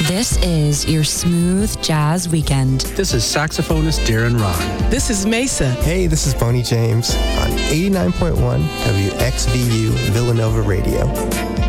This is your smooth jazz weekend. This is saxophonist Darren Ron. This is Mesa. Hey, this is Boney James on 89.1 WXVU Villanova Radio.